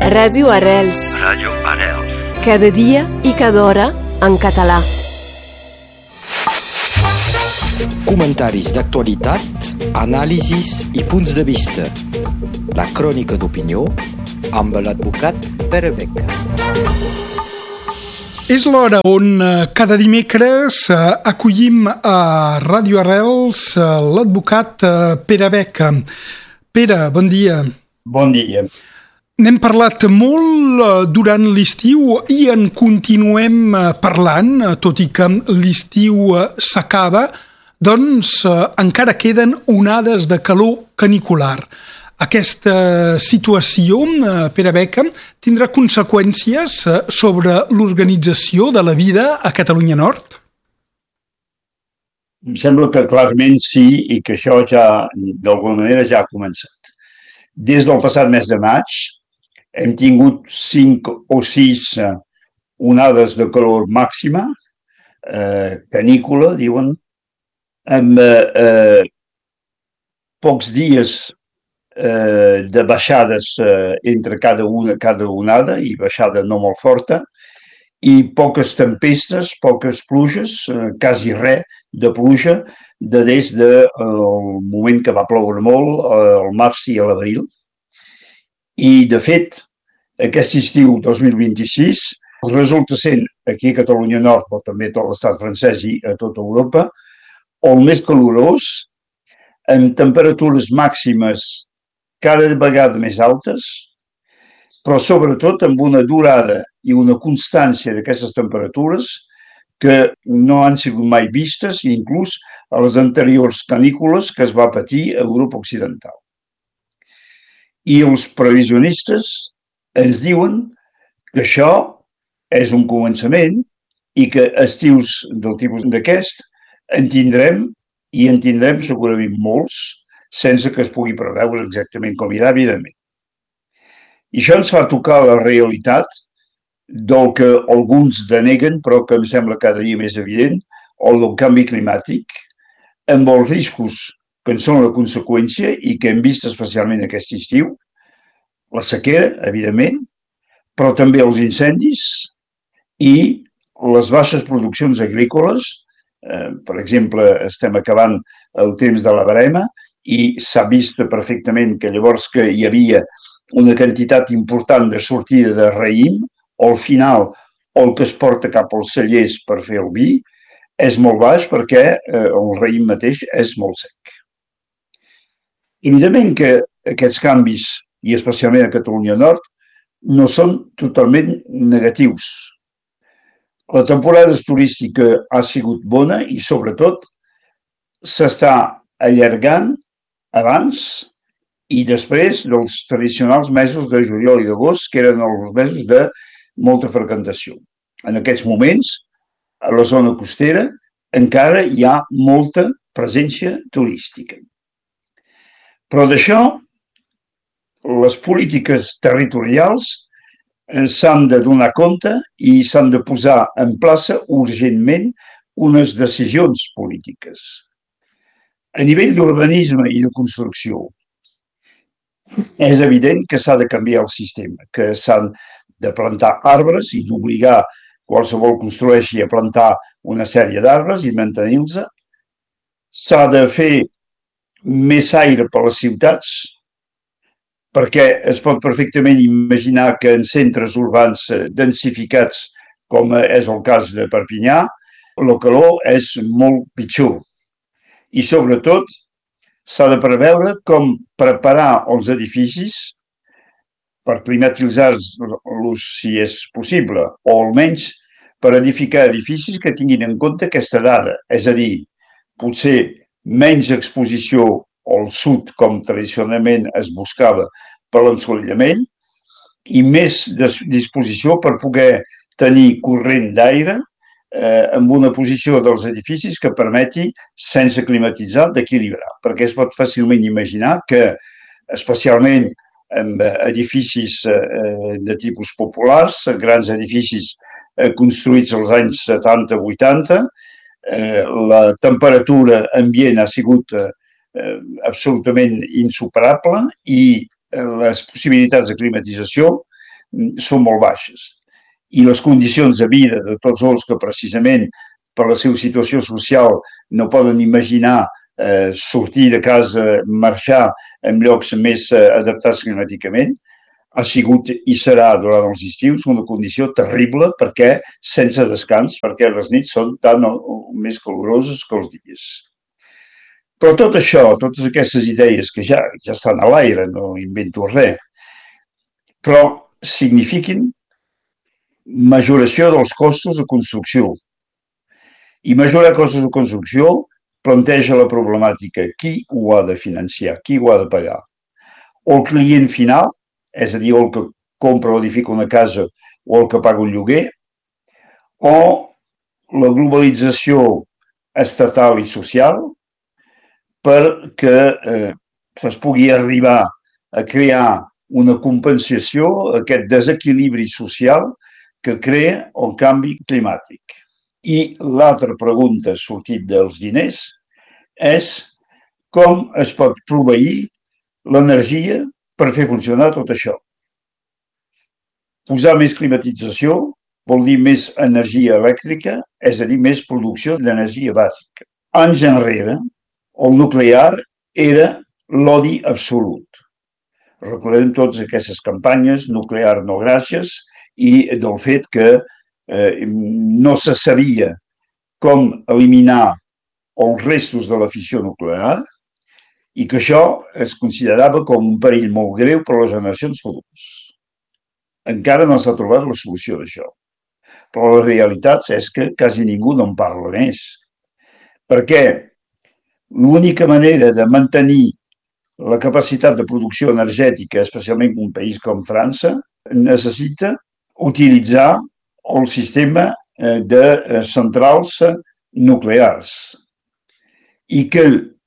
Ràdio Arrels. Ràdio Arrels. Cada dia i cada hora en català. Comentaris d'actualitat, anàlisis i punts de vista. La crònica d'opinió amb l'advocat Pere Beca. És l'hora on cada dimecres acollim a Ràdio Arrels l'advocat Pere Beca. Pere, bon dia. Bon dia. N'hem parlat molt durant l'estiu i en continuem parlant, tot i que l'estiu s'acaba, doncs encara queden onades de calor canicular. Aquesta situació, Pere Beca, tindrà conseqüències sobre l'organització de la vida a Catalunya Nord? Em sembla que clarament sí, i que això ja, d'alguna manera, ja ha començat. Des del passat mes de maig hem tingut 5 o 6 onades de calor màxima, canícula, diuen, amb pocs dies de baixades entre cada onada i baixada no molt forta, i poques tempestes, poques pluges, quasi res de pluja des del moment que va ploure molt, al març i a l'abril. I, de fet, aquest estiu 2026 resulta sent, aquí a Catalunya Nord, però també a tot l'estat francès i a tota Europa, el més calorós, amb temperatures màximes cada vegada més altes, però sobretot amb una durada i una constància d'aquestes temperatures que no han sigut mai vistes, inclús a les anteriors canícules que es va patir a Europa Occidental. I els previsionistes ens diuen que això és un començament i que estius del tipus d'aquest en tindrem segurament molts, sense que es pugui preveure exactament com irà, evidentment. I això ens fa tocar la realitat del que alguns deneguen, però que em sembla cada dia més evident, el del canvi climàtic, amb els riscos que en són la conseqüència i que hem vist especialment aquest estiu, la sequera, evidentment, però també els incendis i les baixes produccions agrícoles. Per exemple, estem acabant el temps de la verema i s'ha vist perfectament que llavors que hi havia una quantitat important de sortida de raïm, al final el que es porta cap als cellers per fer el vi és molt baix perquè el raïm mateix és molt sec. Evidentment que aquests canvis, i especialment a Catalunya Nord, no són totalment negatius. La temporada turística ha sigut bona i, sobretot, s'està allargant abans i després dels tradicionals mesos de juliol i d'agost, que eren els mesos de molta freqüentació. En aquests moments, a la zona costera, encara hi ha molta presència turística. Però d'això, les polítiques territorials s'han de donar compte i s'han de posar en plaça urgentment unes decisions polítiques. A nivell d'urbanisme i de construcció, és evident que s'ha de canviar el sistema, que s'han de plantar arbres i d'obligar qualsevol construeixi a plantar una sèrie d'arbres i mantenir-los. S'ha de fer més aire per les ciutats, perquè es pot perfectament imaginar que en centres urbans densificats, com és el cas de Perpinyà, la calor és molt pitjor. I, sobretot, s'ha de preveure com preparar els edificis per climatitzar-los si és possible, o almenys per edificar edificis que tinguin en compte aquesta dada, és a dir, potser menys exposició al sud, com tradicionalment es buscava per l'ensolellament, i més disposició per poder tenir corrent d'aire amb una posició dels edificis que permeti, sense climatitzar, d'equilibrar. Perquè es pot fàcilment imaginar que, especialment amb edificis de tipus populars, grans edificis construïts als anys 70-80, la temperatura ambient ha sigut absolutament insuperable i les possibilitats de climatització són molt baixes. I les condicions de vida de tots els que precisament per la seva situació social no poden imaginar sortir de casa, marxar en llocs més adaptats climàticament, ha sigut i serà durant els estius una condició terrible perquè sense descans, perquè les nits són tan més caloroses que els dies. Però tot això, totes aquestes idees que ja estan a l'aire, no invento res, però signifiquen majoració dels costos de construcció. I majorar costos de construcció planteja la problemàtica qui ho ha de financiar, qui ho ha de pagar. O el client final, és a dir, el que compra o edifica una casa o el que paga un lloguer, o la globalització estatal i social perquè es pugui arribar a crear una compensació a aquest desequilibri social que crea el canvi climàtic. I l'altra pregunta sortit dels diners és com es pot proveir l'energia per fer funcionar tot això. Posar més climatització vol dir més energia elèctrica, és a dir, més producció d'energia bàsica. Anys enrere, el nuclear era l'odi absolut. Recordem tots aquestes campanyes, nuclear no gràcies, i del fet que no se sabia com eliminar els restos de la fissió nuclear i que això es considerava com un perill molt greu per a les generacions futures. Encara no s'ha trobat la solució d'això. Però la realitat és que quasi ningú no en parla més. Perquè l'única manera de mantenir la capacitat de producció energètica, especialment en un país com França, necessita utilitzar el sistema de centrals nuclears. I que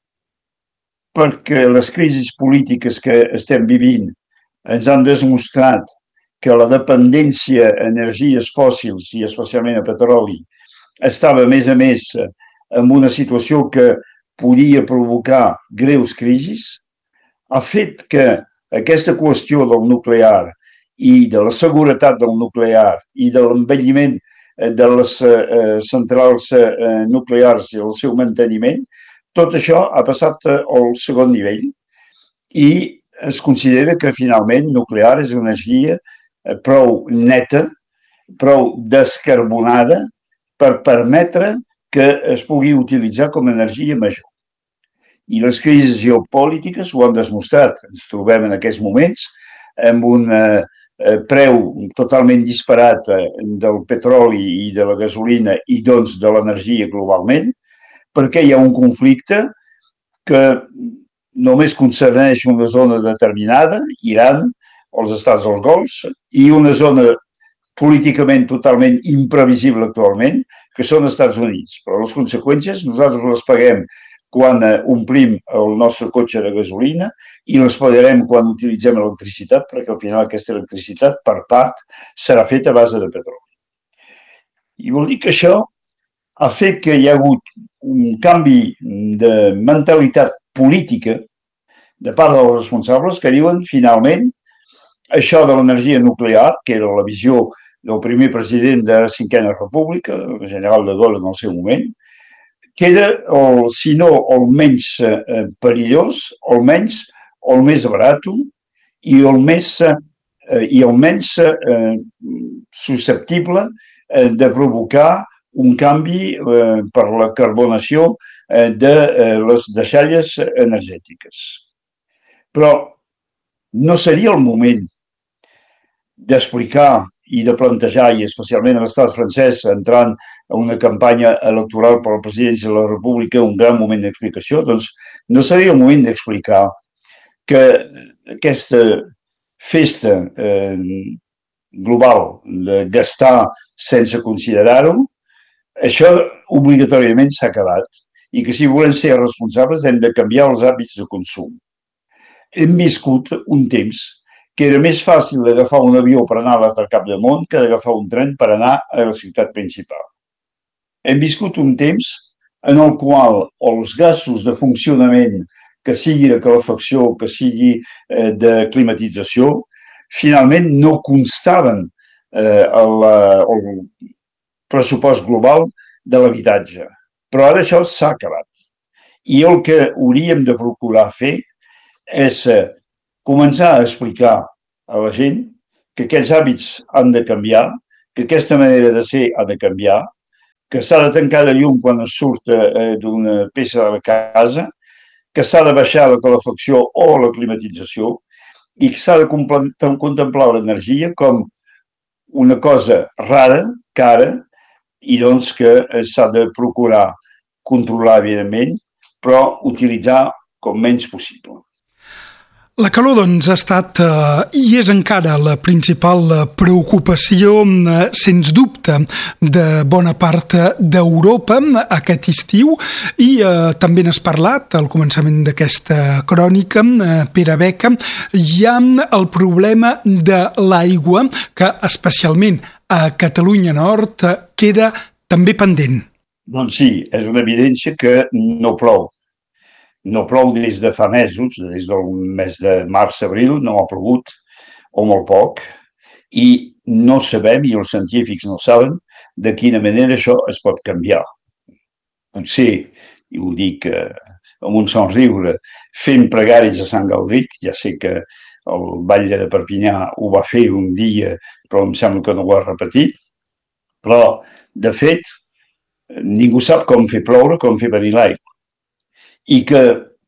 perquè les crisis polítiques que estem vivint ens han demostrat que la dependència a energies fòssils i especialment a petroli estava, a més, en una situació que podia provocar greus crisis, ha fet que aquesta qüestió del nuclear i de la seguretat del nuclear i de l'envelliment de les centrals nuclears i el seu manteniment, tot això ha passat al segon nivell i es considera que finalment nuclear és una energia prou neta, prou descarbonada per permetre que es pugui utilitzar com a energia major. I les crisis geopolítiques ho han demostrat. Ens trobem en aquests moments amb un preu totalment disparat del petroli i de la gasolina i doncs de l'energia globalment, perquè hi ha un conflicte que només concerneix una zona determinada, Iran, els estats del Golf, i una zona políticament totalment imprevisible actualment, que són els Estats Units. Però les conseqüències nosaltres les paguem quan omplim el nostre cotxe de gasolina i les pagarem quan utilitzem electricitat, perquè al final aquesta electricitat per part serà feta a base de petroli. I vol dir que això ha fet que hi ha hagut un canvi de mentalitat política de part dels responsables que diuen finalment això de l'energia nuclear, que era la visió del primer president de la Cinquena República, el general de Gaulle en el seu moment, queda, si no el menys perillós, almenys el més barat i el menys susceptible de provocar un canvi per la carbonació de les deixalles energètiques. Però no seria el moment d'explicar i de plantejar, i especialment a l'estat francès, entrant en una campanya electoral per a la presidència de la República, un gran moment d'explicació, doncs no seria el moment d'explicar que aquesta festa global de gastar sense considerar-ho, això obligatòriament s'ha acabat i que si volem ser responsables hem de canviar els hàbits de consum. Hem viscut un temps que era més fàcil d'agafar un avió per anar a l'altre cap del món que d'agafar un tren per anar a la ciutat principal. Hem viscut un temps en el qual els gasos de funcionament, que sigui de calefacció, que sigui de climatització, finalment no constaven el pressupost global de l'habitatge. Però ara això s'ha acabat. I el que hauríem de procurar fer és començar a explicar a la gent que aquests hàbits han de canviar, que aquesta manera de ser ha de canviar, que s'ha de tancar la llum quan es surt d'una peça de la casa, que s'ha de baixar la calefacció o la climatització i que s'ha de contemplar l'energia com una cosa rara, cara, i doncs que s'ha de procurar controlar, evidentment, però utilitzar com menys possible. La calor, doncs, ha estat i és encara la principal preocupació, sens dubte, de bona part d'Europa aquest estiu i també n'has parlat al començament d'aquesta crònica, Pere Beca. Hi ha el problema de l'aigua que especialment a Catalunya Nord queda també pendent. Doncs sí, és una evidència que no plou. No plou des de fa mesos, des del mes de març-abril, no ha plogut, o molt poc, i no sabem, i els científics no saben, de quina manera això es pot canviar. Potser, i ho dic amb un somriure, fent pregàries a Sant Galdric, ja sé que el batlle de Perpinyà ho va fer un dia, però em sembla que no ho ha repetit, però, de fet, ningú sap com fer ploure, com fer venir l'aigua. I que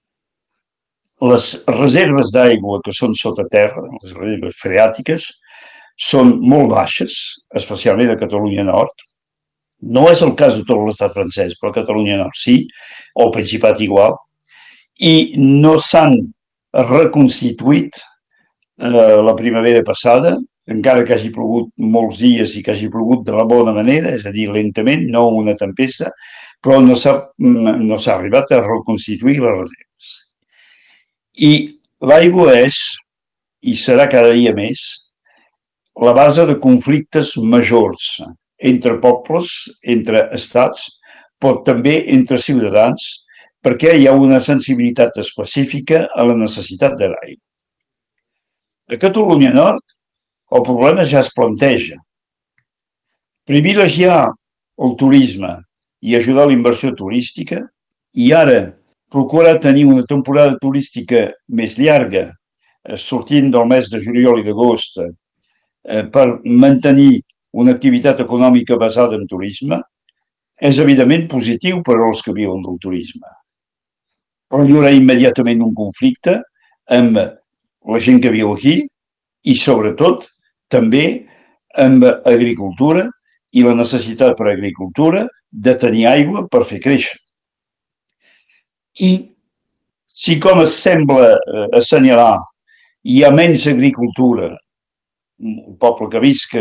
les reserves d'aigua que són sota terra, les reserves freàtiques, són molt baixes, especialment a Catalunya Nord. No és el cas de tot l'estat francès, però a Catalunya Nord sí, o al Principat igual, i no s'han reconstituït la primavera passada, encara que hagi plogut molts dies i que hagi plogut de la bona manera, és a dir, lentament, no una tempesta, però no s'ha arribat a reconstituir les reserves. I l'aigua és, i serà cada dia més, la base de conflictes majors entre pobles, entre estats, però també entre ciutadans, perquè hi ha una sensibilitat específica a la necessitat de l'aigua. A Catalunya Nord, el problema ja es planteja. Privilegiar el turisme i ajudar a la inversió turística, i ara procurar tenir una temporada turística més llarga, sortint del mes de juliol i d'agost, per mantenir una activitat econòmica basada en turisme, és evidentment positiu per als que viuen del turisme. Però hi haurà immediatament un conflicte amb la gent que viu aquí i, sobretot, també amb agricultura i la necessitat per a agricultura de tenir aigua per fer créixer. I si, com es sembla assenyalar, hi ha menys agricultura, un poble que visc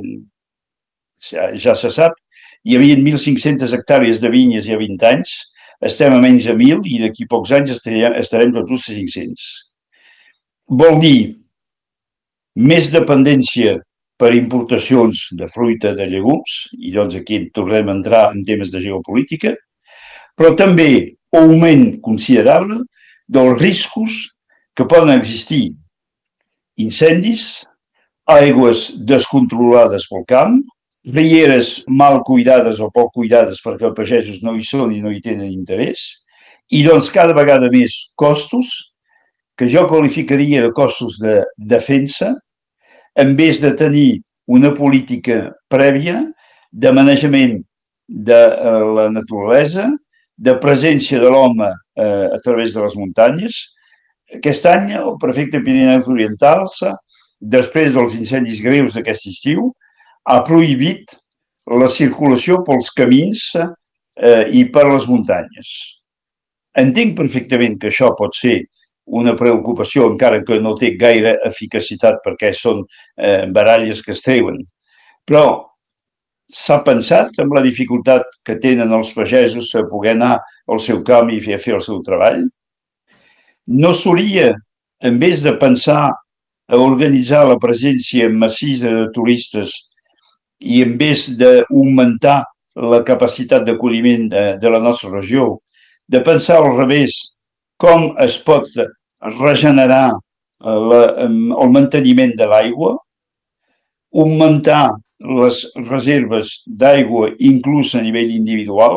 ja se sap, hi havia 1.500 hectàrees de vinyes i a 20 anys, estem a menys de 1.000 i d'aquí pocs anys estarem tots a 500. Vol dir més dependència per importacions de fruita, de llegums, i doncs aquí tornem a entrar en temes de geopolítica, però també augment considerable dels riscos que poden existir incendis, aigües descontrolades pel camp, rieres mal cuidades o poc cuidades perquè els pagesos no hi són i no hi tenen interès, i doncs cada vegada més costos, que jo qualificaria de costos de defensa, en vez de tenir una política prèvia de manejament de la naturalesa, de presència de l'home a través de les muntanyes. Aquest any el prefecte Pirineus Orientals, després dels incendis greus d'aquest estiu, ha prohibit la circulació pels camins i per les muntanyes. Entenc perfectament que això pot ser una preocupació, encara que no té gaire eficacitat perquè són baralles que es treuen. Però s'ha pensat en la dificultat que tenen els pagesos a poder anar al seu camp i fer el seu treball? No s'hauria, en vez de pensar a organitzar la presència massiva de turistes i en vez d'augmentar la capacitat d'acolliment de la nostra regió, de pensar al revés com es pot regenerar el manteniment de l'aigua, augmentar les reserves d'aigua inclús a nivell individual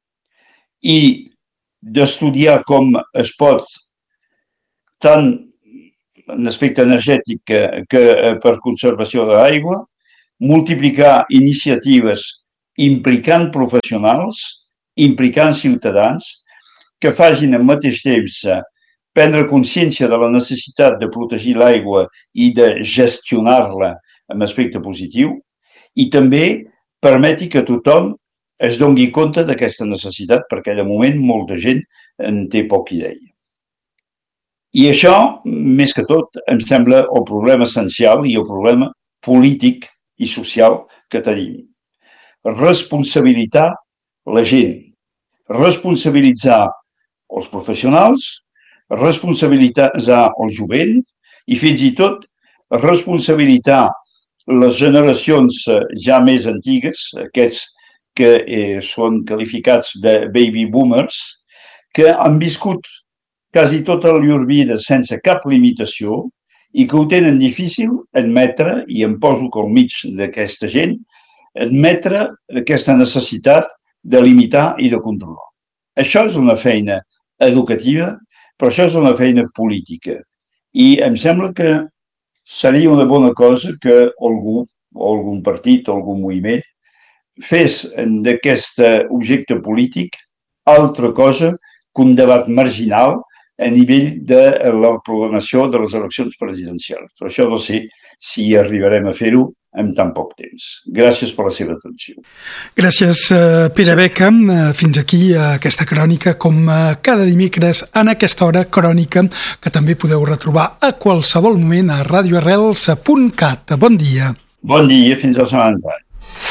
i d'estudiar com es pot, tant en aspecte energètic que per conservació de l'aigua, multiplicar iniciatives implicant professionals, implicant ciutadans, que facin al mateix temps prendre consciència de la necessitat de protegir l'aigua i de gestionar-la en aspecte positiu i també permeti que tothom es doni compte d'aquesta necessitat, perquè de moment molta gent en té poca idea. I això, més que tot, em sembla el problema essencial i el problema polític i social que tenim. Responsabilitzar la gent, responsabilitzar els professionals, responsabilitzar el jovent i fins i tot responsabilitzar les generacions ja més antigues, aquests que són qualificats de baby boomers, que han viscut quasi tota la llur vida sense cap limitació i que ho tenen difícil admetre, i em poso al mig d'aquesta gent, admetre aquesta necessitat de limitar i de controlar. Això és una feina educativa, però això és una feina política. I em sembla que seria una bona cosa que algú, o algun partit, o algun moviment, fes d'aquest objecte polític altra cosa que un debat marginal a nivell de la programació de les eleccions presidencials. Però això no sé si arribarem a fer-ho en tan poc temps. Gràcies per la seva atenció. Gràcies, Pere Beca. Fins aquí aquesta crònica, com cada dimecres en aquesta hora, crònica que també podeu retrobar a qualsevol moment a radioarrels.cat. Bon dia. Bon dia, fins la setmana vinent.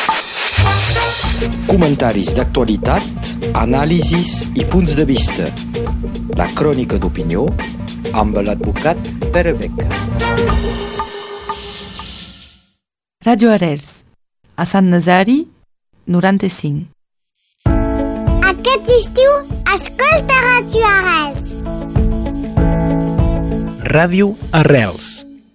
Comentaris d'actualitat, anàlisis i punts de vista. La crònica d'opinió amb l'advocat Pere Beca. Ràdio Arrels, a Sant Nazari, 95. Aquest estiu, escolta Ràdio Arrels. Ràdio Arrels.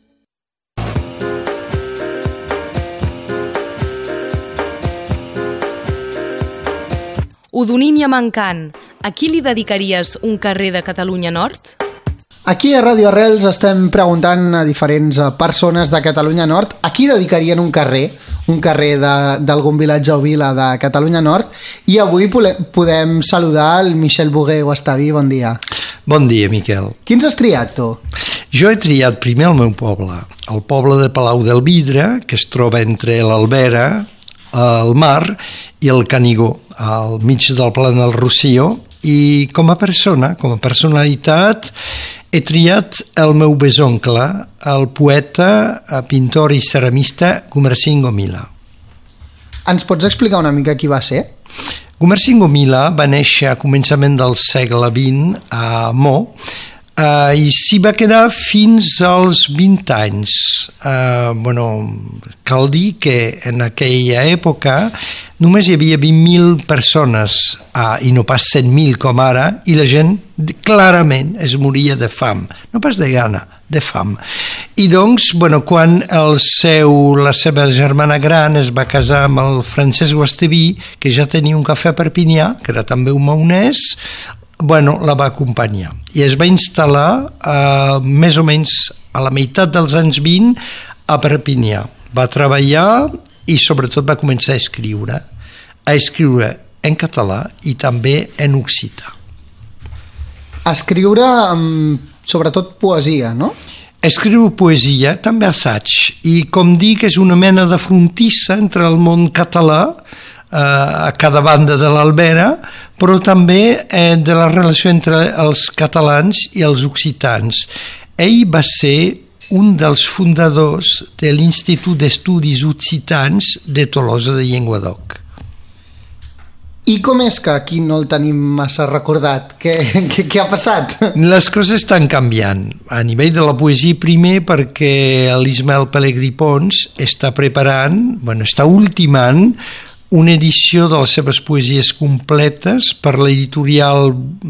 Odonímia Mancant, a qui li dedicaries un carrer de Catalunya Nord? Aquí a Ràdio Arrels estem preguntant a diferents persones de Catalunya Nord a qui dedicarien un carrer d'algun vilatge o vila de Catalunya Nord, i avui podem saludar el Michel Boguer Guastaví. Bon dia. Bon dia, Miquel. Quins has triat, tu? Jo he triat primer el meu poble, el poble de Palau del Vidre, que es troba entre l'Albera, el mar i el Canigó, al mig del Pla del Rocío, i com a persona, com a personalitat, he triat el meu besoncle, el poeta, pintor i ceramista Gumersingo Mila. Ens pots explicar una mica qui va ser? Gumersingo Mila va néixer a començament del segle XX a Mo, i s'hi va quedar fins als 20 anys. Cal dir que en aquella època només hi havia 20.000 persones i no pas 100.000 com ara, i la gent clarament es moria de fam, no pas de gana, de fam. I doncs, quan la seva germana gran es va casar amb el Francesc Guastaví, que ja tenia un cafè a Perpinyà, que era també un maonès, la va acompanyar i es va instal·lar més o menys a la meitat dels anys 20 a Perpinyà. Va treballar i sobretot va començar a escriure en català i també en occità. A escriure sobretot poesia, no? Escriu poesia, també assaig, i com dic, és una mena de frontissa entre el món català a cada banda de l'Albera, però també de la relació entre els catalans i els occitans. Ell va ser un dels fundadors de l'Institut d'Estudis Occitans de Tolosa de Llenguadoc. I com és que aquí no el tenim massa recordat? Què ha passat? Les coses estan canviant. A nivell de la poesia, primer, perquè l'Ismael Pelegrí Pons està preparant, està ultimant una edició de les seves poesies completes per l'editorial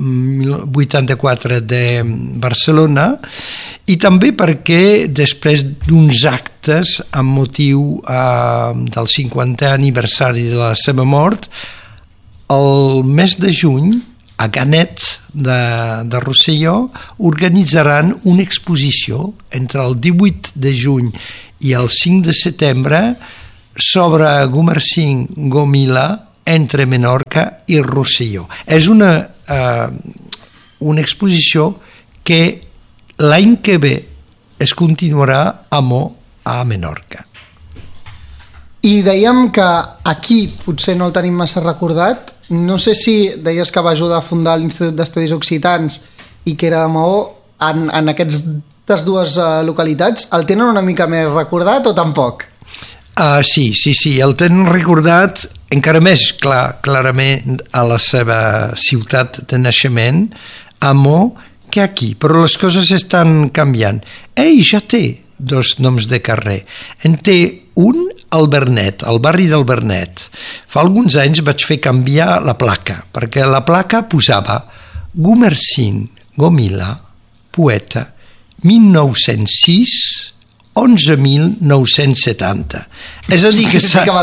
84 de Barcelona, i també perquè després d'uns actes amb motiu del 50è aniversari de la seva mort, el mes de juny a Canet de Rosselló organitzaran una exposició entre el 18 de juny i el 5 de setembre sobre Gumersind Gomila entre Menorca i Rosselló. És una exposició que l'any que ve es continuarà a Menorca. I dèiem que aquí potser no el tenim massa recordat. No sé si deies que va ajudar a fundar l'Institut d'Estudis Occitans i que era de Maó. En aquestes dues localitats el tenen una mica més recordat o tampoc? Sí, el tenen recordat encara més clarament a la seva ciutat de naixement, a Maó, que aquí, però les coses estan canviant. Ell ja té dos noms de carrer. En té un al Bernet, al barri del Bernet. Fa alguns anys vaig fer canviar la placa, perquè la placa posava Gumersind Gomila, poeta, 1906, 11.970. És a dir que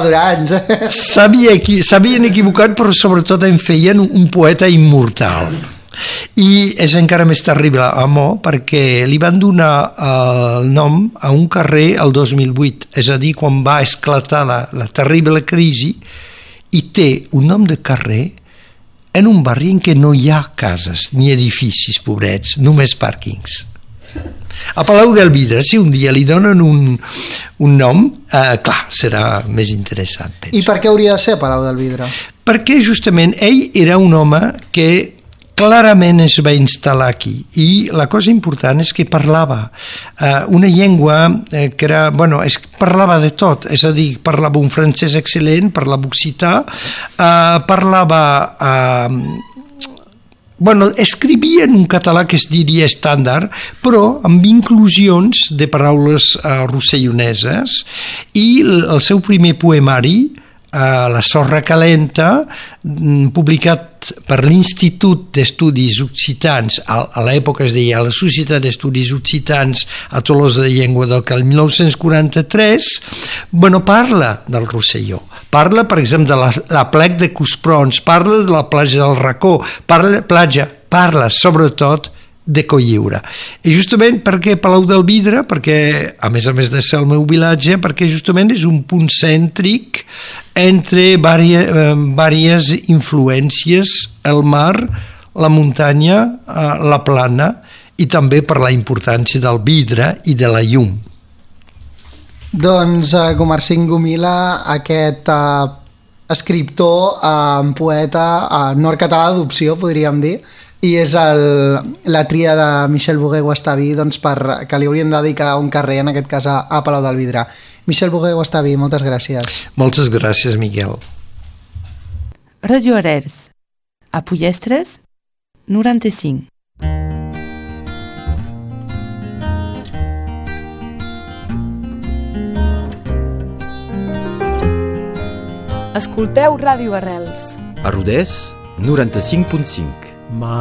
s'havien equivocat, però sobretot en feien un poeta immortal. I és encara més terrible a Maó perquè li van donar el nom a un carrer el 2008, és a dir, quan va esclatar la terrible crisi, i té un nom de carrer en un barri en què no hi ha cases ni edificis, pobrets, només pàrquings. A Palau del Vidre, si un dia li donen un nom, clar, serà més interessant, penso. I per què hauria de ser Palau del Vidre? Perquè justament ell era un home que clarament es va instal·lar aquí, i la cosa important és que parlava una llengua que era, parlava de tot, és a dir, parlava un francès excel·lent, parlava occità, escrivia en un català que es diria estàndard, però amb inclusions de paraules rosselloneses, i el seu primer poemari, La sorra calenta, publicat per l'Institut d'Estudis Occitans, a l'època es deia la Societat d'Estudis Occitans a Tolosa de Llenguadoc, el 1943, parla del Rosselló, parla, per exemple, de la plec de Cosprons, parla de la platja del Racó, parla sobretot de Cotlliure. I justament perquè Palau del Vidre, perquè a més de ser el meu vilatge, perquè justament és un punt cèntric entre diverses influències, el mar, la muntanya, la plana, i també per la importància del vidre i de la llum. Doncs Gumersind Gomila, aquest escriptor, poeta nord-català d'adopció, podríem dir, i és la tria de Michel Bogué-Guastaví, que li haurien de dedicar un carrer, en aquest cas a Palau del Vidre. Michel Bogué-Guastaví, moltes gràcies. Moltes gràcies, Miquel. Radio Arels, a Pollestres, 95. Escolteu Ràdio Arrels. A Rodès, 95.5.